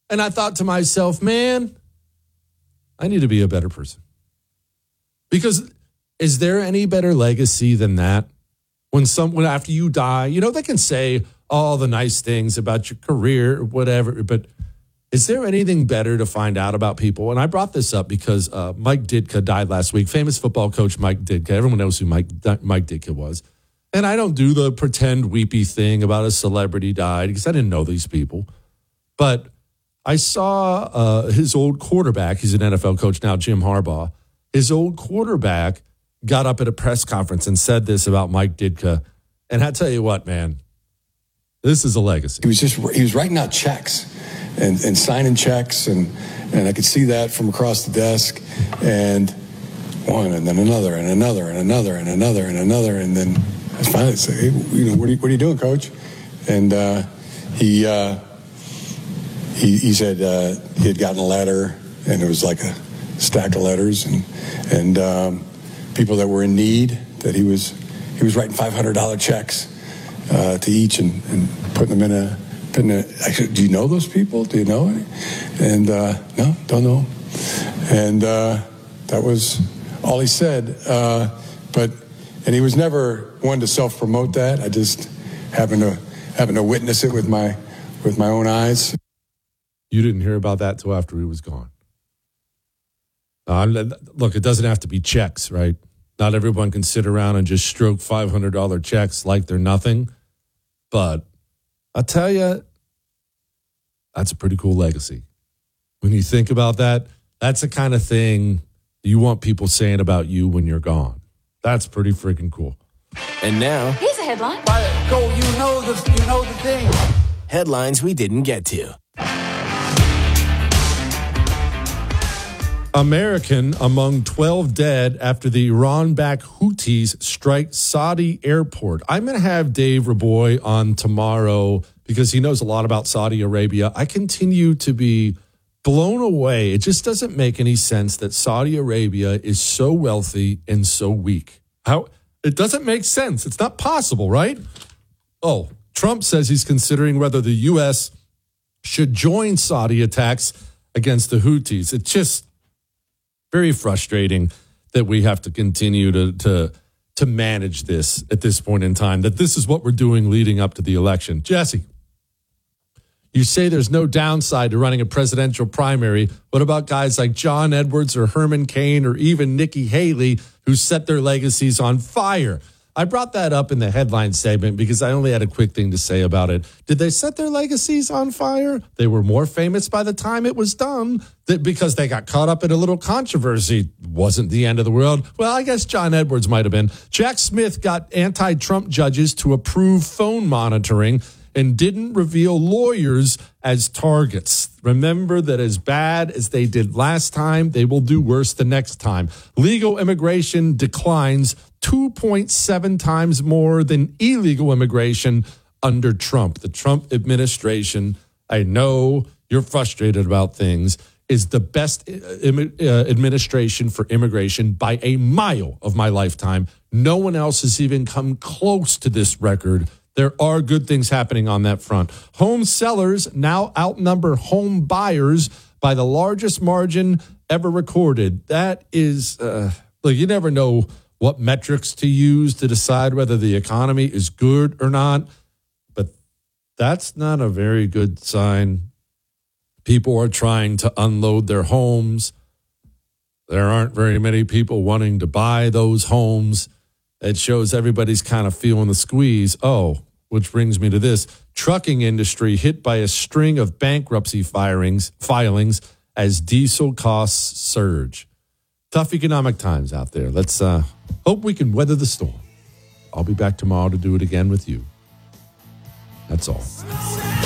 And I thought to myself, man, I need to be a better person. Because is there any better legacy than that? When after you die, they can say all the nice things about your career or whatever, but is there anything better to find out about people? And I brought this up because Mike Ditka died last week. Famous football coach Mike Ditka. Everyone knows who Mike Ditka was. And I don't do the pretend weepy thing about a celebrity died because I didn't know these people. But I saw his old quarterback. He's an NFL coach now, Jim Harbaugh. His old quarterback got up at a press conference and said this about Mike Ditka. And I tell you what, man, this is a legacy. He was writing out checks and signing checks, and I could see that from across the desk, and one, and then another, and another, and another, and another, and another, and then I finally say, hey, what are you doing, Coach? And he said he had gotten a letter, and it was like a stack of letters, and people that were in need, that he was writing $500 checks to each and putting them in a. Do you know those people? Do you know any? And no, don't know. And that was all he said. And he was never one to self-promote that. I just happened to witness it with my own eyes. You didn't hear about that till after he was gone. Look, it doesn't have to be checks, right? Not everyone can sit around and just stroke $500 checks like they're nothing. But I'll tell you, that's a pretty cool legacy. When you think about that, that's the kind of thing you want people saying about you when you're gone. That's pretty freaking cool. And now, here's a headline. Go, you know the thing. Headlines we didn't get to. American among 12 dead after the Iran-backed Houthis strike Saudi airport. I'm going to have Dave Raboy on tomorrow because he knows a lot about Saudi Arabia. I continue to be blown away. It just doesn't make any sense that Saudi Arabia is so wealthy and so weak. It doesn't make sense. It's not possible, right? Oh, Trump says he's considering whether the U.S. should join Saudi attacks against the Houthis. It's just very frustrating that we have to continue to manage this at this point in time, that this is what we're doing leading up to the election. Jesse, you say there's no downside to running a presidential primary. What about guys like John Edwards or Herman Cain or even Nikki Haley who set their legacies on fire? I brought that up in the headline segment because I only had a quick thing to say about it. Did they set their legacies on fire? They were more famous by the time it was done because they got caught up in a little controversy. Wasn't the end of the world. Well, I guess John Edwards might have been. Jack Smith got anti-Trump judges to approve phone monitoring and didn't reveal lawyers as targets. Remember that as bad as they did last time, they will do worse the next time. Legal immigration declines 2.7 times more than illegal immigration under Trump. The Trump administration, I know you're frustrated about things, is the best administration for immigration by a mile of my lifetime. No one else has even come close to this record. There are good things happening on that front. Home sellers now outnumber home buyers by the largest margin ever recorded. That is, look, you never know what metrics to use to decide whether the economy is good or not, but that's not a very good sign. People are trying to unload their homes. There aren't very many people wanting to buy those homes. It shows everybody's kind of feeling the squeeze. Oh, which brings me to this. Trucking industry hit by a string of bankruptcy filings as diesel costs surge. Tough economic times out there. Let's hope we can weather the storm. I'll be back tomorrow to do it again with you. That's all.